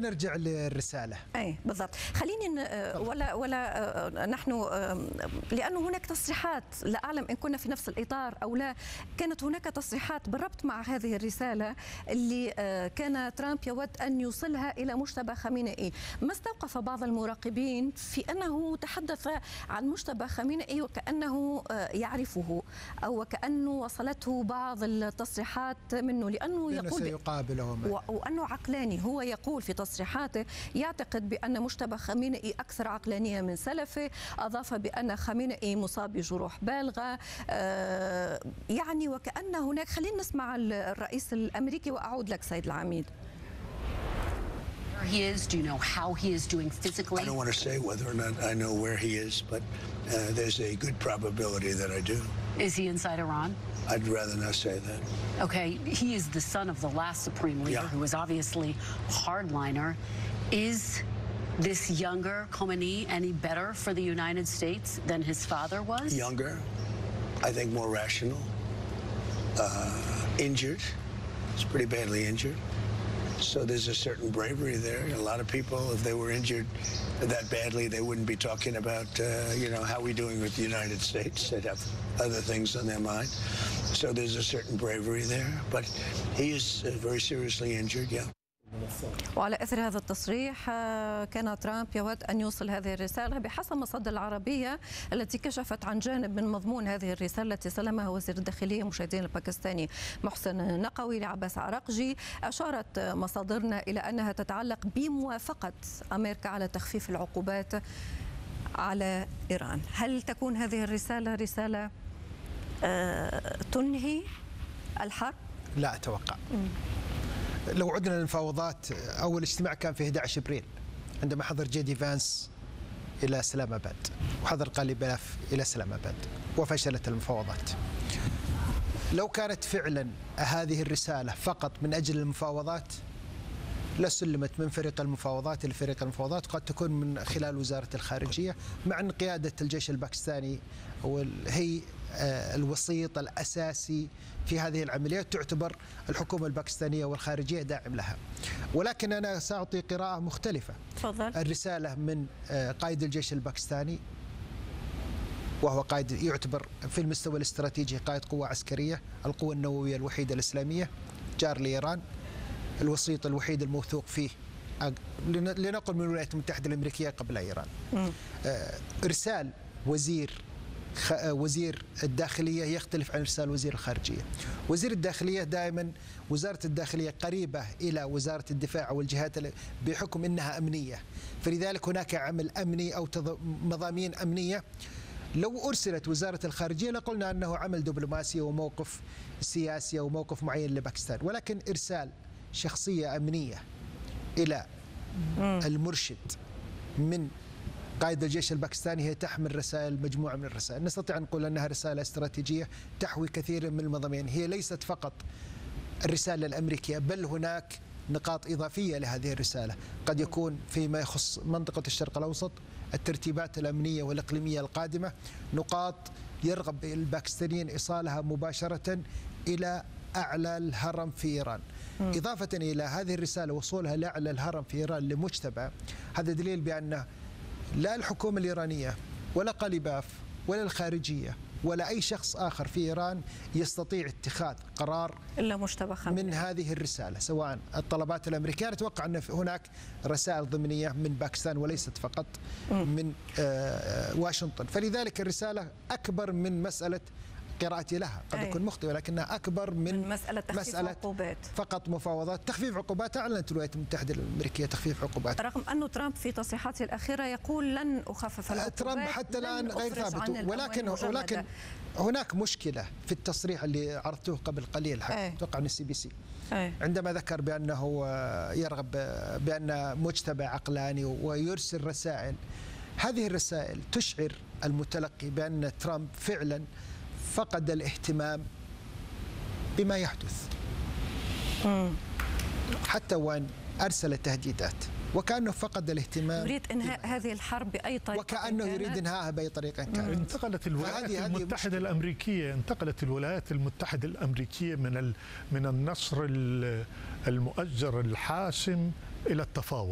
نرجع للرسالة. أي بالضبط. خليني ولا نحن لأنه هناك تصريحات، لا أعلم إن كنا في نفس الإطار أو لا، كانت هناك تصريحات بالربط مع هذه الرسالة اللي كان ترامب يود أن يوصلها إلى مجتبى خامنئي. ما استوقف بعض المراقبين في أنه تحدث عن مجتبى خامنئي وكأنه يعرفه أو وكأنه وصلته بعض التصريحات منه، لأنه يقول سيقابله وأنه عقلاني. هو يقول في تصريحاته يعتقد بأن مجتبى خامنئي أكثر عقلانية من سلفه، أضاف بأن خامنئي مصاب بجروح بالغة، يعني وكأن هناك. خلينا نسمع الرئيس الأمريكي وأعود لك سيد العميد. He is. Do you know how he is doing physically? I don't want to say whether or not I know where he is, but there's a good probability that I do. Is he inside Iran? I'd rather not say that. Okay, he is the son of the last supreme leader, who was obviously hardliner. Is this younger Khomeini any better for the United States than his father was? Younger, I think more rational, injured. He's pretty badly injured. So there's a certain bravery there. A lot of people, if they were injured that badly, they wouldn't be talking about, how we're doing with the United States. They'd have other things on their mind. So there's a certain bravery there. But he is very seriously injured, yeah. وعلى إثر هذا التصريح كان ترامب يود أن يوصل هذه الرسالة بحسب مصادر العربية التي كشفت عن جانب من مضمون هذه الرسالة التي سلمها وزير الداخلية مشاهدين الباكستاني محسن نقوي لعباس عراقجي. أشارت مصادرنا إلى أنها تتعلق بموافقة أمريكا على تخفيف العقوبات على إيران. هل تكون هذه الرسالة رسالة تنهي الحرب؟ لا أتوقع. لو عدنا للمفاوضات، أول اجتماع كان في 11 أبريل عندما حضر جيدي فانس إلى سلام أباد وحضر قاليباف إلى سلام أباد وفشلت المفاوضات. لو كانت فعلا هذه الرسالة فقط من أجل المفاوضات لسلمت من فريق المفاوضات إلى فريق المفاوضات، قد تكون من خلال وزارة الخارجية، مع أن قيادة الجيش الباكستاني هي الوسيط الأساسي في هذه العمليات، تعتبر الحكومة الباكستانية والخارجية داعم لها. ولكن أنا سأعطي قراءة مختلفة. تفضل. الرسالة من قائد الجيش الباكستاني، وهو قائد يعتبر في المستوى الاستراتيجي قائد قوة عسكرية، القوة النووية الوحيدة الإسلامية، جار لإيران، الوسيط الوحيد الموثوق فيه لنقل من الولايات المتحدة الأمريكية قبل إيران. إرسال وزير الداخلية يختلف عن إرسال وزير الخارجية. وزير الداخلية دائما وزارة الداخلية قريبة إلى وزارة الدفاع والجهات بحكم أنها أمنية، فلذلك هناك عمل أمني أو مضامين أمنية. لو أرسلت وزارة الخارجية لقلنا أنه عمل دبلوماسي وموقف سياسي وموقف معين لباكستان، ولكن إرسال شخصية أمنية إلى المرشد من قائد الجيش الباكستاني هي تحمل رسائل، مجموعة من الرسائل نستطيع أن نقول أنها رسالة استراتيجية تحوي كثير من المضامين. هي ليست فقط الرسالة الأمريكية، بل هناك نقاط إضافية لهذه الرسالة، قد يكون فيما يخص منطقة الشرق الأوسط، الترتيبات الأمنية والإقليمية القادمة، نقاط يرغب الباكستانيين إيصالها مباشرة إلى أعلى الهرم في إيران. إضافة إلى هذه الرسالة وصولها لأعلى الهرم في إيران لمجتبى، هذا دليل بأن لا الحكومة الإيرانية ولا قاليباف ولا الخارجية ولا أي شخص آخر في إيران يستطيع اتخاذ قرار إلا مجتبى خامنئي من هذه الرسالة، سواء الطلبات الأمريكية. أتوقع أن هناك رسائل ضمنية من باكستان وليست فقط من واشنطن، فلذلك الرسالة أكبر من مسألة قراءتي لها، قد يكون مخطئ، ولكنها أكبر من مسألة تخفيف عقوبات، فقط مفاوضات تخفيف عقوبات. أعلنت الولايات المتحدة الأمريكية تخفيف عقوبات، رغم أن ترامب في تصريحاته الأخيرة يقول لن أخفف العقوبات. ترامب حتى الآن غير ثابت، ولكن هناك مشكلة في التصريح اللي عرضته قبل قليل، أتوقع من CBC، عندما ذكر بأنه يرغب بأن مجتبى عقلاني ويرسل رسائل. هذه الرسائل تشعر المتلقي بأن ترامب فعلا فقد الاهتمام بما يحدث، حتى وأن أرسل تهديدات، وكأنه فقد الاهتمام، يريد إنهاء هذه الحرب بأي طريقة، وكأنه يريد إنهاءها بأي طريقة كانت. انتقلت الولايات المتحدة الأمريكية انتقلت الولايات المتحدة الأمريكية من النصر المؤجر الحاسم إلى التفاوض.